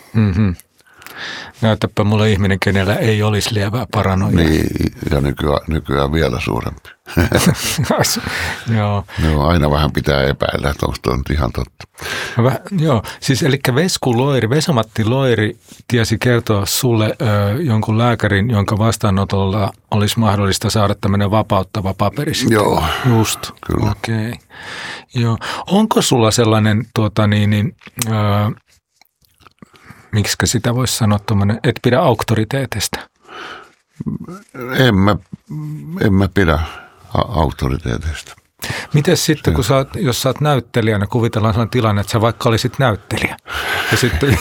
Mm-hmm. Näytäpä mulle ihminen, kenellä ei olisi lievää paranoiaa. Niin, ja nykyään vielä suurempi. Joo. No, aina vähän pitää epäillä, että onko tuo nyt ihan totta. Joo, siis eli Vesa-Matti Loiri tiesi kertoa sulle jonkun lääkärin, jonka vastaanotolla olisi mahdollista saada tämmöinen vapauttava paperi. Joo, just. Kyllä. Okei. Joo. Onko sulla sellainen, miksikä sitä voisi sanoa tuommoinen, et pidä auktoriteetista? En mä pidä auktoriteetista. Miten sitten, kun jos sä oot näyttelijänä, kuvitellaan sellainen tilanne, että sä vaikka olisit näyttelijä. Ja sitten,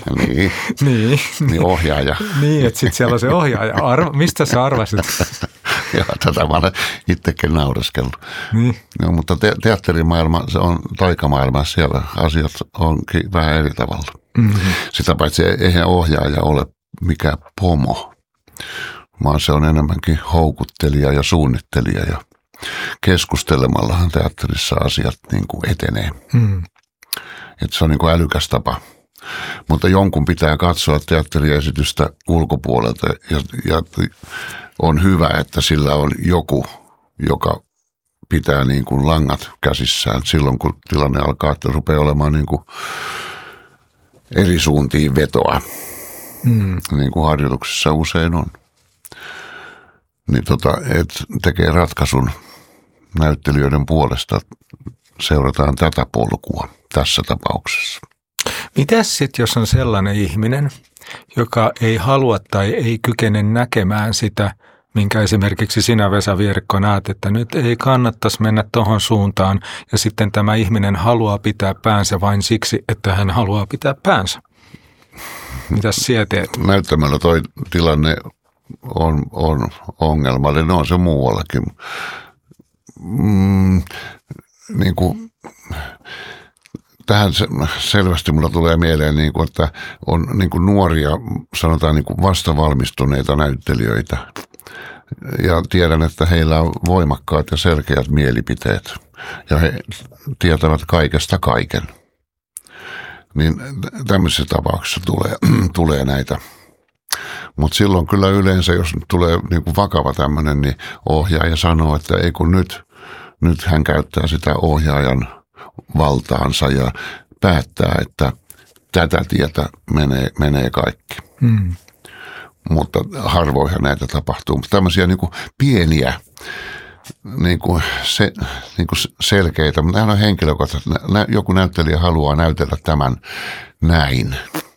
niin, ohjaaja. Niin, että sitten siellä on se ohjaaja. Mistä sä arvasit? Ja tätä mä olen itsekin nauraskellut. Niin. No, mutta teatterimaailma, se on taikamaailma, siellä asiat onkin vähän eri tavalla. Mm-hmm. Sitä paitsi eihän ohjaaja ole mikään pomo, vaan se on enemmänkin houkuttelija ja suunnittelija ja keskustelemallahan teatterissa asiat niin kuin etenee. Mm. Että se on niin kuin älykäs tapa. Mutta jonkun pitää katsoa teatteriesitystä ulkopuolelta ja on hyvä, että sillä on joku, joka pitää niin kuin langat käsissään silloin, kun tilanne alkaa, että rupeaa olemaan niin kuin eri suuntiin vetoa, niin kuin harjoituksissa usein on. Niin et tekee ratkaisun näyttelijöiden puolesta, seurataan tätä polkua tässä tapauksessa. Mitäs sitten, jos on sellainen ihminen, joka ei halua tai ei kykene näkemään sitä, minkä esimerkiksi sinä, Vesa Vierikko, näet, että nyt ei kannattaisi mennä tuohon suuntaan, ja sitten tämä ihminen haluaa pitää päänsä vain siksi, että hän haluaa pitää päänsä. Mitäs sinä teet? Näyttämällä toi tilanne on ongelmallinen, on se muuallakin. Niin kuin, tähän selvästi mulla tulee mieleen, niin kuin, että on niin kuin nuoria, sanotaan niin kuin vastavalmistuneita näyttelijöitä. Ja tiedän, että heillä on voimakkaat ja selkeät mielipiteet. Ja he tietävät kaikesta kaiken. Niin tämmöisissä tapauksissa tulee näitä. Mutta silloin kyllä yleensä, jos tulee niin kuin vakava tämmöinen, niin ohjaaja sanoo, että ei kun nyt hän käyttää sitä ohjaajan valtaansa ja päättää, että tätä tietä menee kaikki. Mm. Mutta harvoinhan näitä tapahtuu. Mutta tämmöisiä niin kuin pieniä, niin kuin selkeitä, mutta nämä on henkilökohtaisesti. Joku näyttelijä haluaa näytellä näin.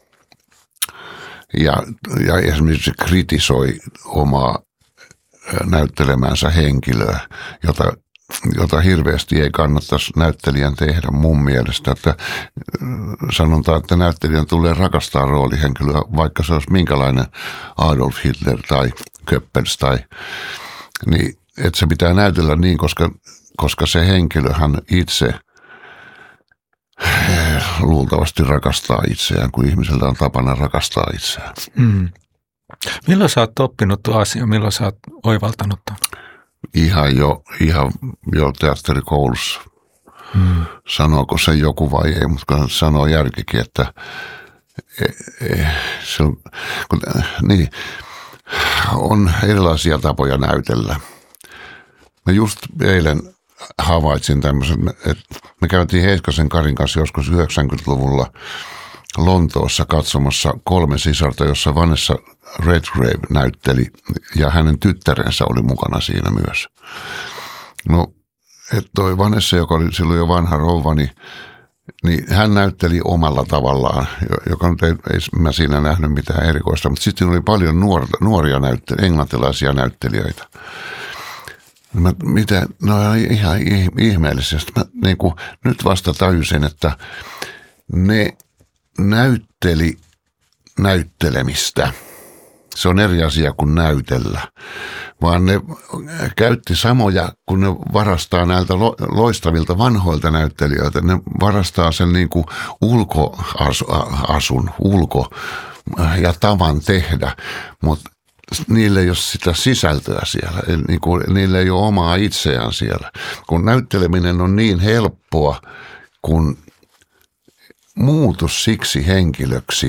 Ja esimerkiksi kritisoi omaa näyttelemänsä henkilöä, jota hirveästi ei kannattaisi näyttelijän tehdä mun mielestä. Että sanotaan, että näyttelijän tulee rakastaa roolihenkilöä, vaikka se olisi minkälainen Adolf Hitler tai Goebbels niin että se pitää näytellä niin, koska se henkilöhän itse luultavasti rakastaa itseään, kun ihmisellä on tapana rakastaa itseään. Mm. Milloin sä oot oppinut tuon asian? Milloin sä oot oivaltanut tuon? Ihan jo teatterikoulussa. Mm. Sanooko se joku vai ei, mutta kun sanoo järkikin, että niin, on erilaisia tapoja näytellä. Mä just eilen havaitsin tämmöisen, että me käytiin Heiskasen Karin kanssa joskus 90-luvulla Lontoossa katsomassa 3 sisarta, jossa Vanessa Redgrave näytteli ja hänen tyttärensä oli mukana siinä myös. No, että toi Vanessa, joka oli silloin jo vanha rouva, niin hän näytteli omalla tavallaan, joka nyt ei mä siinä nähnyt mitään erikoista, mutta sitten oli paljon nuoria englantilaisia näyttelijöitä. No ihan ihmeellisesti. Mä niin kuin nyt vasta tajusin, että ne näytteli näyttelemistä. Se on eri asia kuin näytellä, vaan ne käytti samoja, kun ne varastaa näiltä loistavilta vanhoilta näyttelijöiltä. Ne varastaa sen niin kuin ulkoasun ja tavan tehdä, mutta niillä ei ole sitä sisältöä siellä, niillä ei ole omaa itseään siellä. Kun näytteleminen on niin helppoa, kun muutu siksi henkilöksi,